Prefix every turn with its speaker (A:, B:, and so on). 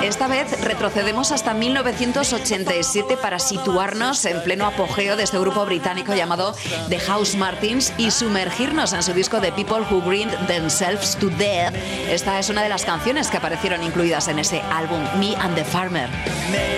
A: Esta vez retrocedemos hasta 1987 para situarnos en pleno apogeo de este grupo británico llamado The Housemartins y sumergirnos en su disco The People Who Grind Themselves to Death. Esta es una de las canciones que aparecieron incluidas en ese álbum, Me and the Farmer.